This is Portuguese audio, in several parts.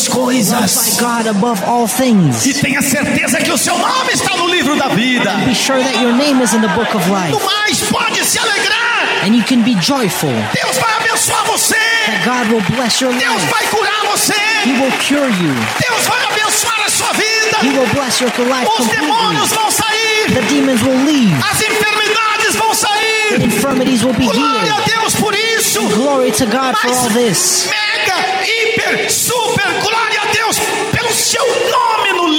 coisas. Glorify God above all things. E tenha certeza que o seu nome está no livro da vida. Be sure that your name is in the book of life. No mais, pode se alegrar. And you can be joyful. Deus vai abençoar você. That God will bless your Deus life. vai curar você. He will cure you. Deus vai abençoar a sua vida. He will bless your life Os demônios completely. vão sair. The demons will leave. As enfermidades vão sair. The infirmities will be Glória a healed. Deus por isso. Glory to God for all this. Mega, hiper, super, glória a Deus pelo seu nome no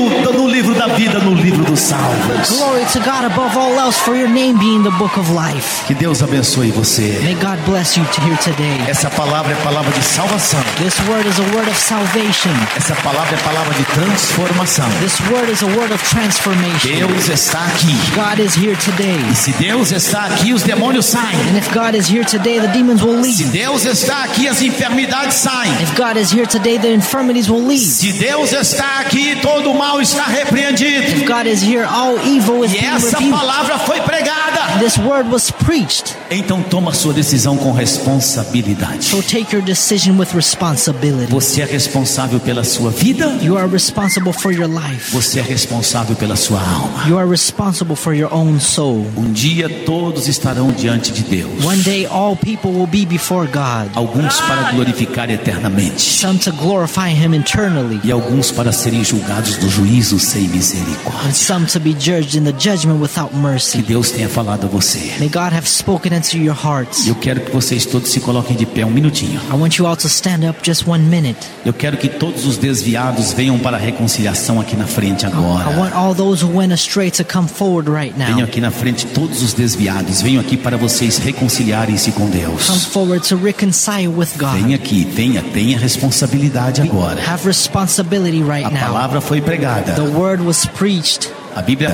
livro da vida, no livro dos salvos. Glory to God above all else for your name being in the book of life. Que Deus abençoe você. May God bless you here today. Essa palavra é palavra de salvação. This word is a word of salvation. Essa palavra é palavra de transformação. This word is a word of transformation. Deus está aqui. God is here today. E se Deus está aqui, os demônios saem. And if God is here today, the demons will Se leave. Deus está aqui, as enfermidades saem. If God is here today, the infirmities will leave. Se Deus está aqui, todo o mal está repreendido. If God is here, all evil is E being essa rebuked. palavra foi pregada. This word was preached. Então toma a sua decisão com responsabilidade. So take your decision with responsibility. Você é responsável pela sua vida. You are responsible for your life. Você é responsável pela sua alma. You are responsible for your own soul. Um dia todos estarão diante de Deus. One day all people will be before God. Alguns para glorificar eternamente. Some to glorify Him eternally. E alguns para serem julgados do juízo sem And misericórdia. some to be judged in the judgment without Que mercy. Deus tenha falado a você. May God have spoken into your hearts. Eu quero que vocês todos se coloquem de pé um minutinho. I want you all to stand up just 1 minute. Eu quero que todos os desviados venham para a reconciliação aqui na frente I agora. want all those who went astray to come forward right Venham now. aqui na frente todos os desviados. Venham aqui para vocês reconciliarem-se com Come Deus. forward to reconcile with Venha God. aqui, tenha responsabilidade agora. Have responsibility right A now. palavra foi pregada. The word was preached. A Bíblia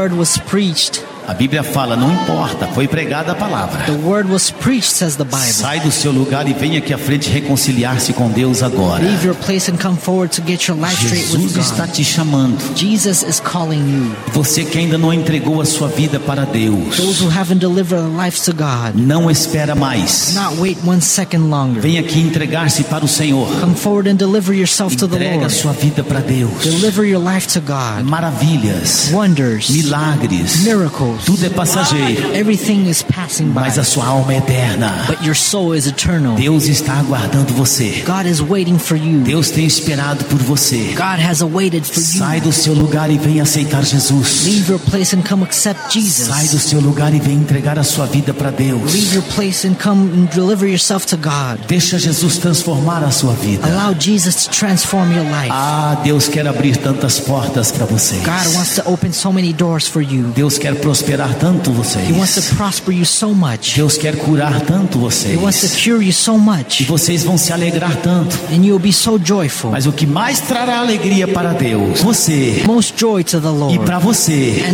fala, não importa, foi pregada a palavra. The word was preached, says the Bible. Sai do seu lugar e venha aqui à frente reconciliar-se com Deus agora. Leave your place and come forward to get your life straight with Jesus está God. te chamando. Jesus is calling you. Você que ainda não entregou a sua vida para Deus, Those who haven't delivered their lives to God, não espera mais. not wait 1 second longer. Venha aqui entregar-se para o Senhor. Come forward and deliver yourself to the Entrega a Lord. sua vida para Deus. Deliver your life to God. Maravilhas, Wonders, milagres, miracles, tudo é passageiro, everything is passing by. mas a sua alma é eterna. But your soul is eternal. Deus está aguardando você. God is waiting for you. Deus tem esperado por você. God has awaited for Sai you. do seu lugar e venha aceitar Jesus. Leave your place and come accept Sai do Jesus. seu lugar e venha entregar a sua vida para Deus. Leave your place and come and deliver yourself to God. Deixa Jesus transformar a sua vida. Allow Jesus to transform your life. Ah, Deus quer abrir tantas portas para vocês. God wants to open so many doors for you. Deus quer prosperar tanto vocês. He wants to prosper you so much. Deus quer curar tanto He wants to vocês. cure you so E much. vocês vão se alegrar tanto. And you'll be so joyful. Mas o que mais trará alegria para Deus, você Most joy to the e Lord. para você,